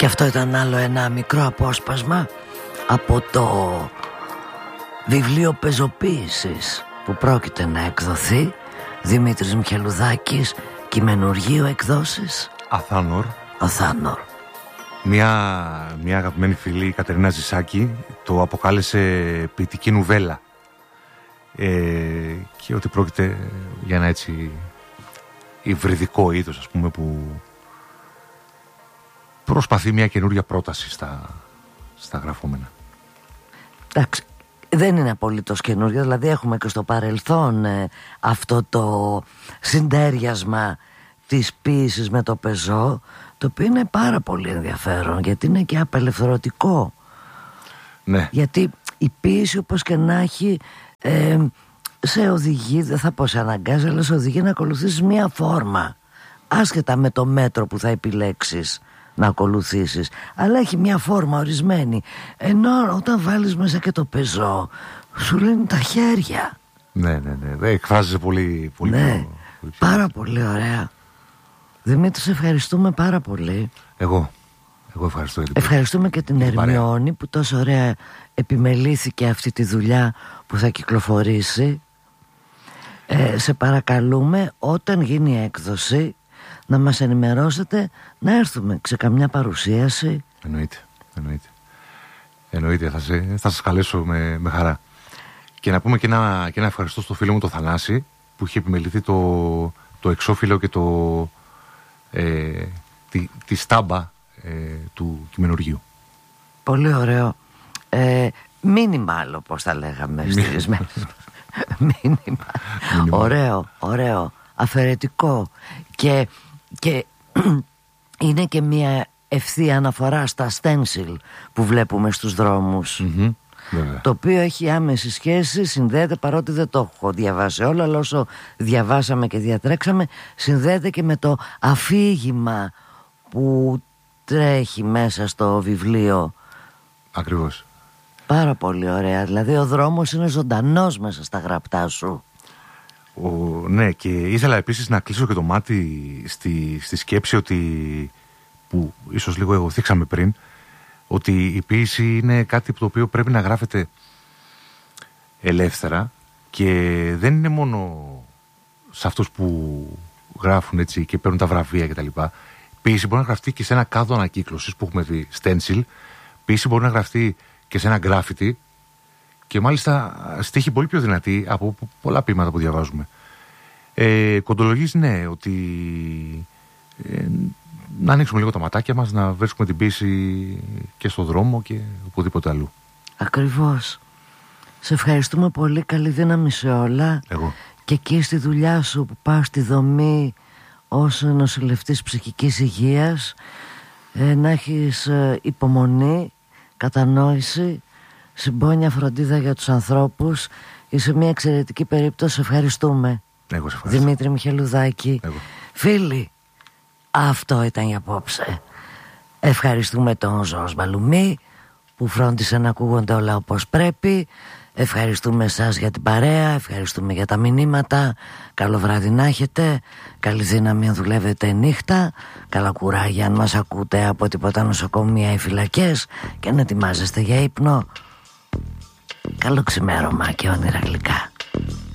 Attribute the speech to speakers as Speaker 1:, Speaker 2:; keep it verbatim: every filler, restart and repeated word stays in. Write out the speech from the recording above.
Speaker 1: Και αυτό ήταν άλλο ένα μικρό απόσπασμα από το βιβλίο πεζοποίησης που πρόκειται να εκδοθεί. Δημήτρης Μιχελουδάκης, κειμενουργείο εκδόσεις
Speaker 2: Αθάνορ.
Speaker 1: Αθάνορ.
Speaker 2: Μια, μια αγαπημένη φίλη, η Κατερίνα Ζησάκη, το αποκάλεσε ποιητική νουβέλα, ε, και ότι πρόκειται για ένα έτσι υβριδικό είδος, ας πούμε, που προσπαθεί μια καινούργια πρόταση στα, στα γραφόμενα.
Speaker 1: Εντάξει, δεν είναι απολύτως καινούργιο, δηλαδή έχουμε και στο παρελθόν ε, αυτό το συντέριασμα της ποίησης με το πεζό, το οποίο είναι πάρα πολύ ενδιαφέρον, γιατί είναι και απελευθερωτικό.
Speaker 2: Ναι.
Speaker 1: Γιατί η ποίηση, όπως και να έχει, ε, σε οδηγεί, δεν θα πω σε αναγκάζει, αλλά σε οδηγεί να ακολουθήσεις μία φόρμα, άσχετα με το μέτρο που θα επιλέξεις να ακολουθήσεις, αλλά έχει μία φόρμα ορισμένη. Ενώ όταν βάλεις μέσα και το πεζό, σου λένε τα χέρια.
Speaker 2: Ναι, ναι, ναι, εκφράζεσαι πολύ, πολύ,
Speaker 1: ναι,
Speaker 2: πιο, πολύ πιο...
Speaker 1: πάρα πολύ ωραία. Δημήτρη, σε ευχαριστούμε πάρα πολύ.
Speaker 2: Εγώ, εγώ ευχαριστώ για την
Speaker 1: Ευχαριστούμε και την Ερμιόνη που τόσο ωραία επιμελήθηκε αυτή τη δουλειά που θα κυκλοφορήσει. ε, Σε παρακαλούμε, όταν γίνει η έκδοση, να μας ενημερώσετε, να έρθουμε σε καμιά παρουσίαση.
Speaker 2: Εννοείται, εννοείται. Εννοείται, θα, σε, θα σας καλέσω με, με χαρά. Και να πούμε και ένα, και ένα ευχαριστώ στο φίλο μου το Θανάση, που είχε επιμεληθεί το, το εξώφυλλο και το, ε, τη, τη στάμπα ε, του κειμενουργίου.
Speaker 1: Πολύ ωραίο. ε, Μήνυμα άλλο, πώς θα λέγαμε στις μέρες. Μήνυμα. Ωραίο, ωραίο, αφαιρετικό. Και, και είναι και μια ευθεία αναφορά στα stencil που βλέπουμε στους δρόμους.
Speaker 2: Mm-hmm.
Speaker 1: Το οποίο έχει άμεση σχέση, συνδέεται, παρότι δεν το έχω διαβάσει όλο, αλλά όσο διαβάσαμε και διατρέξαμε, συνδέεται και με το αφήγημα που τρέχει μέσα στο βιβλίο.
Speaker 2: Ακριβώς.
Speaker 1: Πάρα πολύ ωραία. Δηλαδή ο δρόμος είναι ζωντανός μέσα στα γραπτά σου.
Speaker 2: Ο, ναι, και ήθελα επίσης να κλείσω και το μάτι στη, στη σκέψη ότι, που ίσως λίγο εγωθήξαμε πριν, ότι η ποίηση είναι κάτι το οποίο πρέπει να γράφεται ελεύθερα και δεν είναι μόνο σε αυτούς που γράφουν έτσι και παίρνουν τα βραβεία κτλ. Η ποίηση μπορεί να γραφτεί και σε ένα κάδο ανακύκλωσης που έχουμε δει, stencil. Η ποίηση μπορεί να γραφτεί και σε ένα γκράφιτι και μάλιστα στίχη πολύ πιο δυνατή από πολλά ποίηματα που διαβάζουμε. Ε, κοντολογείς, ναι, ότι ε, να ανοίξουμε λίγο τα ματάκια μας, να βρίσκουμε την ποίηση και στο δρόμο και οπουδήποτε αλλού.
Speaker 1: Ακριβώς. Σε ευχαριστούμε πολύ, καλή δύναμη σε όλα.
Speaker 2: Εγώ.
Speaker 1: Και εκεί στη δουλειά σου που πας στη δομή ως νοσηλευτής ψυχικής υγείας, ε, να έχεις ε, υπομονή, κατανόηση, συμπόνια, φροντίδα για τους ανθρώπους. Είσαι μια εξαιρετική περίπτωση. Ευχαριστούμε.
Speaker 2: Εγώ σε ευχαριστώ.
Speaker 1: Δημήτρη Μιχελουδάκη.
Speaker 2: Εγώ.
Speaker 1: Φίλοι, αυτό ήταν για απόψε. Ευχαριστούμε τον Ζώος Μπαλουμή που φρόντισε να ακούγονται όλα όπως πρέπει. Ευχαριστούμε εσάς για την παρέα. Ευχαριστούμε για τα μηνύματα. Καλό βράδυ να έχετε. Καλή δύναμη αν δουλεύετε νύχτα. Καλά κουράγια αν μας ακούτε από τίποτα νοσοκομεία ή φυλακές. Και να ετοιμάζεστε για ύπνο. Καλό ξημέρωμα και όνειρα γλυκά.